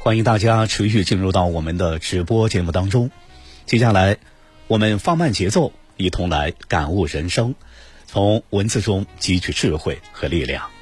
欢迎大家持续进入到我们的直播节目当中。接下来，我们放慢节奏，一同来感悟人生，从文字中汲取智慧和力量。